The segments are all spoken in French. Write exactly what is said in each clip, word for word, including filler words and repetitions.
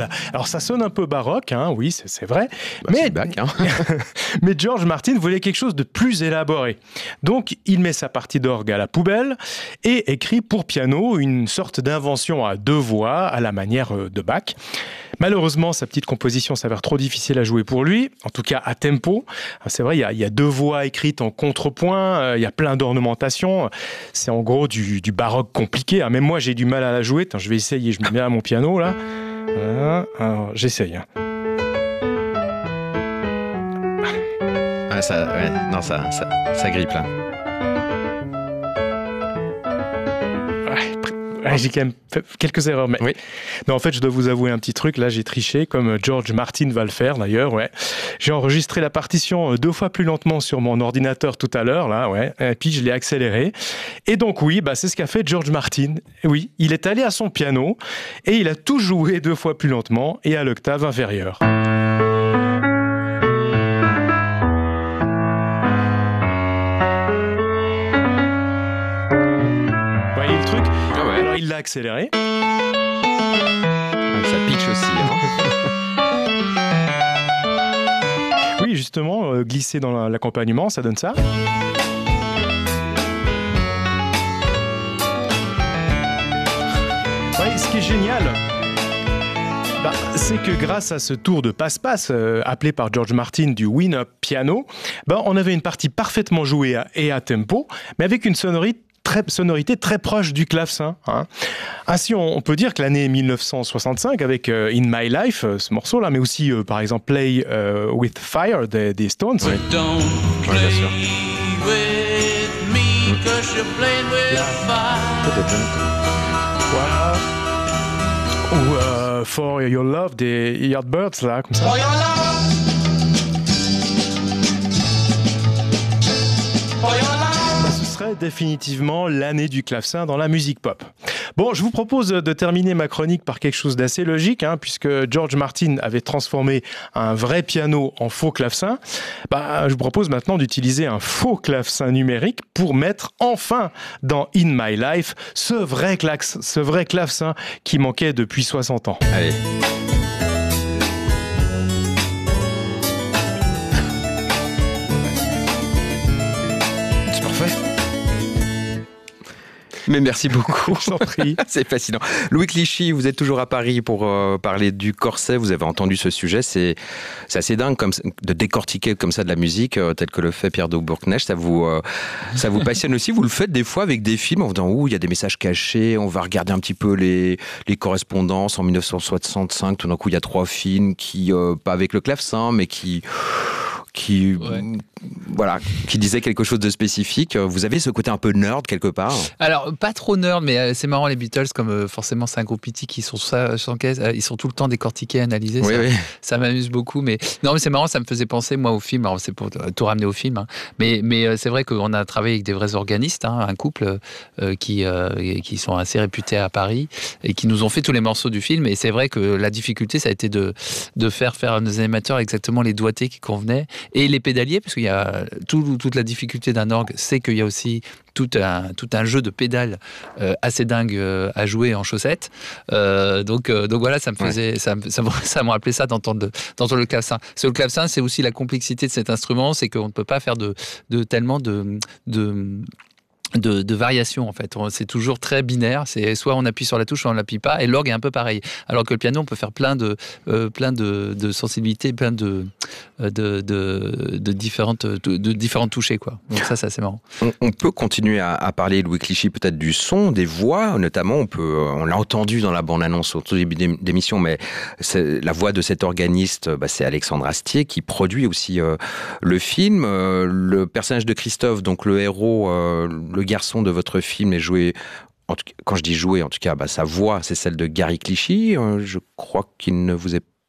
Voilà. Alors ça sonne un peu baroque, hein, oui, c'est, c'est vrai. Bah, mais, c'est bac, hein. mais George Martin voulait quelque chose de plus élaboré. Donc il met sa partie d'orgue à la poubelle et écrit pour piano une sorte d'invention à deux voix à la manière de Bach. Malheureusement, sa petite composition s'avère trop difficile à jouer pour lui, en tout cas à tempo. C'est vrai, il y a, il y a deux voix écrites en contrepoint, euh, il y a plein d'ornementations. C'est en gros du, du baroque compliqué. Hein. Même moi, j'ai du mal à la jouer. Attends, je vais essayer, je me mets à mon piano là. Voilà. Alors, j'essaye. Hein. Ah, ça, ouais, non, ça, ça, ça grippe là. Ouais, j'ai quand même fait quelques erreurs, mais oui. Non, en fait, je dois vous avouer un petit truc. Là, j'ai triché, comme George Martin va le faire d'ailleurs. Ouais, j'ai enregistré la partition deux fois plus lentement sur mon ordinateur tout à l'heure, là, ouais. Et puis je l'ai accéléré. Et donc oui, bah c'est ce qu'a fait George Martin. Oui, il est allé à son piano et il a tout joué deux fois plus lentement et à l'octave inférieure. Il l'a accéléré. Ouais, ça pitch aussi. Hein. Oui, justement, euh, glisser dans l'accompagnement, ça donne ça. Ouais, ce qui est génial, bah, c'est que grâce à ce tour de passe-passe, euh, appelé par George Martin du Win-Up Piano, bah, on avait une partie parfaitement jouée à, et à tempo, mais avec une sonorité Très, sonorité très proche du clavecin. Hein. Ainsi, on, on peut dire que l'année mille neuf cent soixante-cinq, avec euh, In My Life, euh, ce morceau-là, mais aussi, euh, par exemple, Play euh, With Fire des, des Stones. Oui. Don't Oui, bien sûr. with me, 'cause you're playing with fire. Voilà. Ou euh, For Your Love des Yardbirds, là, comme ça. For your love. For your love. Ce serait définitivement l'année du clavecin dans la musique pop. Bon, je vous propose de terminer ma chronique par quelque chose d'assez logique, hein, puisque George Martin avait transformé un vrai piano en faux clavecin. Bah, je vous propose maintenant d'utiliser un faux clavecin numérique pour mettre enfin dans In My Life ce vrai, clax, ce vrai clavecin qui manquait depuis soixante ans. Allez. C'est parfait. Mais merci beaucoup. Je t'en prie. C'est fascinant. Louis Clichy, vous êtes toujours à Paris pour euh, parler du corset. Vous avez entendu ce sujet. C'est, c'est assez dingue comme, de décortiquer comme ça de la musique, euh, tel que le fait Pierre Daubourg-Knecht. Ça vous, euh, ça vous passionne aussi. Vous le faites des fois avec des films en vous disant, ouh, il y a des messages cachés. On va regarder un petit peu les, les correspondances. En dix-neuf cent soixante-cinq, tout d'un coup, il y a trois films qui, euh, pas avec le clavecin, mais qui... qui ouais. voilà, qui disait quelque chose de spécifique. Vous avez ce côté un peu nerd quelque part? Alors pas trop nerd, mais c'est marrant, les Beatles, comme euh, forcément c'est un groupe mythique, qui sont ça, sans caisse, euh, ils sont tout le temps décortiqués, analysés. Oui, ça, oui. ça m'amuse beaucoup, mais non, mais c'est marrant, ça me faisait penser moi au film. Alors c'est pour tout ramener au film, hein. mais mais euh, c'est vrai qu'on a travaillé avec des vrais organistes, hein, un couple euh, qui euh, qui sont assez réputés à Paris et qui nous ont fait tous les morceaux du film. Et c'est vrai que la difficulté, ça a été de de faire faire à nos animateurs exactement les doigtés qui convenaient. Et les pédaliers, parce qu'il y a tout, toute la difficulté d'un orgue, c'est qu'il y a aussi tout un, tout un jeu de pédales euh, assez dingue euh, à jouer en chaussettes. Euh, donc, euh, donc voilà, ça me faisait, ouais. ça, ça, ça me rappelait ça d'entendre, d'entendre le clavecin. C'est le clavecin, c'est aussi la complexité de cet instrument, c'est qu'on ne peut pas faire de, de tellement de, de De, de variation en fait. C'est toujours très binaire. C'est soit on appuie sur la touche, soit on l'appuie pas. Et l'orgue est un peu pareil. Alors que le piano, on peut faire plein de, euh, plein de, de sensibilités, plein de, de, de, de différentes, de, de différentes touchées, quoi. Donc ça, c'est assez marrant. On, on peut continuer à, à parler, Louis Clichy, peut-être du son, des voix, notamment. On peut, on l'a entendu dans la bande-annonce au tout début d'émission, mais c'est, la voix de cet organiste, bah, c'est Alexandre Astier qui produit aussi euh, le film. Euh, le personnage de Christophe, donc le héros, euh, le garçon de votre film est joué, en tout cas, quand je dis joué, en tout cas, bah, sa voix, c'est celle de Gary Clichy. Euh, je crois qu'il ne vous est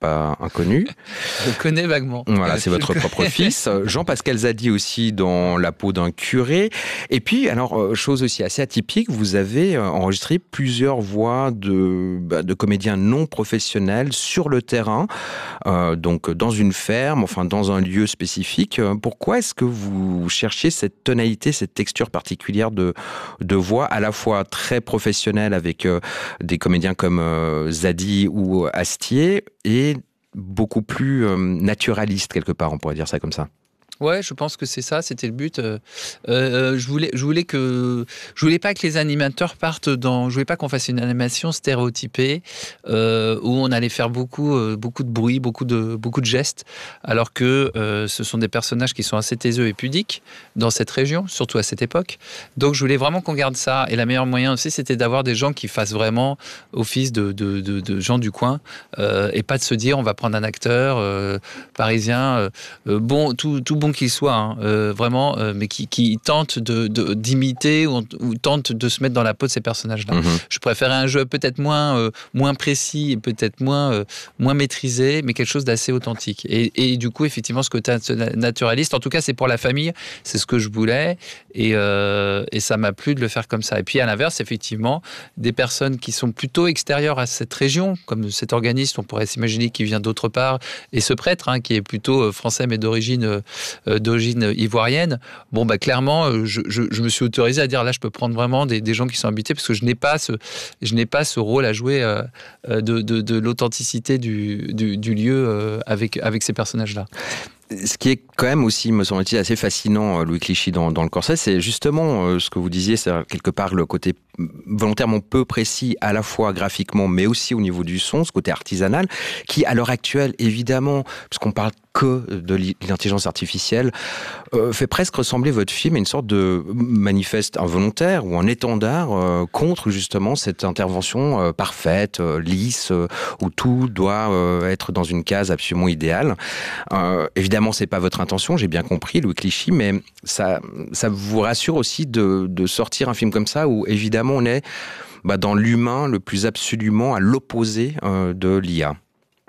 pas inconnu. Je connais vaguement. Voilà, c'est votre propre fils. Jean-Pascal Zadi aussi dans La peau d'un curé. Et puis, alors, chose aussi assez atypique, vous avez enregistré plusieurs voix de, bah, de comédiens non professionnels sur le terrain, euh, donc dans une ferme, enfin dans un lieu spécifique. Pourquoi est-ce que vous cherchiez cette tonalité, cette texture particulière de, de voix, à la fois très professionnelle avec euh, des comédiens comme euh, Zadi ou Astier, et beaucoup plus euh, naturaliste quelque part, on pourrait dire ça comme ça? Ouais, je pense que c'est ça, c'était le but. Euh, euh, je voulais, je voulais que, je voulais pas que les animateurs partent dans, je voulais pas qu'on fasse une animation stéréotypée euh, où on allait faire beaucoup, euh, beaucoup de bruit, beaucoup de, beaucoup de gestes, alors que euh, ce sont des personnages qui sont assez taiseux et pudiques dans cette région, surtout à cette époque. Donc, je voulais vraiment qu'on garde ça. Et la meilleure moyen aussi, c'était d'avoir des gens qui fassent vraiment office de, de, de, de gens du coin euh, et pas de se dire on va prendre un acteur euh, parisien, euh, bon, tout, tout bon qu'il soit, hein, euh, vraiment, euh, mais qui, qui tente de, de, d'imiter ou, ou tente de se mettre dans la peau de ces personnages-là. Mmh. Je préférais un jeu peut-être moins, euh, moins précis et peut-être moins, euh, moins maîtrisé, mais quelque chose d'assez authentique. Et, et du coup, effectivement, ce côté naturaliste, en tout cas, c'est pour la famille, c'est ce que je voulais, et, euh, et ça m'a plu de le faire comme ça. Et puis, à l'inverse, effectivement, des personnes qui sont plutôt extérieures à cette région, comme cet organisme, on pourrait s'imaginer qu'il vient d'autre part, et ce prêtre, hein, qui est plutôt français, mais d'origine euh, d'origine ivoirienne, bon bah clairement je, je, je me suis autorisé à dire là je peux prendre vraiment des, des gens qui sont habités parce que je n'ai pas ce, je n'ai pas ce rôle à jouer euh, de, de, de l'authenticité du, du, du lieu euh, avec, avec ces personnages-là. Ce qui est quand même aussi, me semble-t-il, assez fascinant, Louis Clichy, dans, dans le Corset, c'est justement euh, ce que vous disiez, c'est quelque part le côté volontairement peu précis, à la fois graphiquement, mais aussi au niveau du son, ce côté artisanal, qui, à l'heure actuelle, évidemment, puisqu'on parle que de l'intelligence artificielle, euh, fait presque ressembler votre film à une sorte de manifeste involontaire ou un étendard euh, contre, justement, cette intervention euh, parfaite, euh, lisse, euh, où tout doit euh, être dans une case absolument idéale. Euh, évidemment, c'est pas votre intention, j'ai bien compris, Louis Clichy, mais ça, ça vous rassure aussi de, de sortir un film comme ça où, évidemment, on est bah, dans l'humain le plus absolument à l'opposé euh, de l'I A.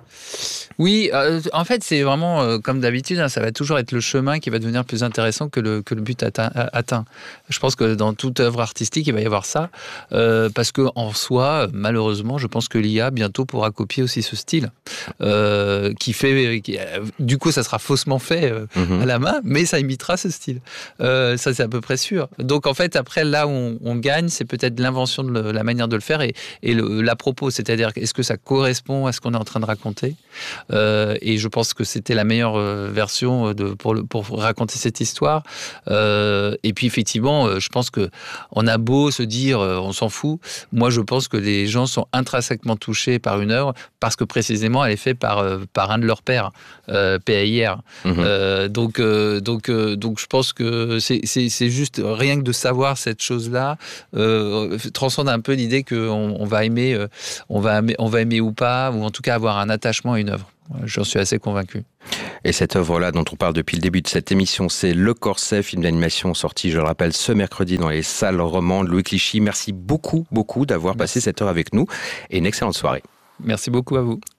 Oui, euh, en fait, c'est vraiment euh, comme d'habitude, hein, ça va toujours être le chemin qui va devenir plus intéressant que le, que le but atteint, atteint. Je pense que dans toute œuvre artistique, il va y avoir ça, euh, parce qu'en soi, malheureusement, je pense que l'I A bientôt pourra copier aussi ce style, euh, qui fait, qui, du coup, ça sera faussement fait euh, mmh. à la main, mais ça imitera ce style. Euh, ça, c'est à peu près sûr. Donc, en fait, après, là où on, on gagne, c'est peut-être l'invention de le, la manière de le faire et, et le, la propos, c'est-à-dire est-ce que ça correspond à ce qu'on est en train de raconter. Euh, et je pense que c'était la meilleure euh, version de, pour, le, pour raconter cette histoire. Euh, et puis effectivement, euh, je pense qu'on a beau se dire euh, on s'en fout. Moi, je pense que les gens sont intrinsèquement touchés par une œuvre parce que précisément elle est faite par, euh, par un de leurs pères, euh, P A I R. Mmh. Euh, donc, euh, donc, euh, donc je pense que c'est, c'est, c'est juste rien que de savoir cette chose-là euh, transcende un peu l'idée qu'on on va aimer, euh, on va aimer, on va aimer ou pas, ou en tout cas avoir un attachement à une œuvre. J'en suis assez convaincu. Et cette œuvre-là dont on parle depuis le début de cette émission, c'est Le Corset, film d'animation sorti, je le rappelle, ce mercredi dans les salles romandes. Louis Clichy, merci beaucoup, beaucoup d'avoir merci. passé cette heure avec nous et une excellente soirée. Merci beaucoup à vous.